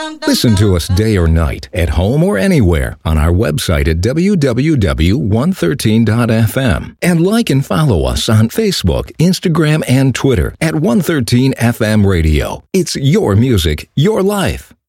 Listen to us day or night, at home or anywhere, on our website at www.113.fm. And like and follow us on Facebook, Instagram, and Twitter at 113 FM Radio. It's your music, your life.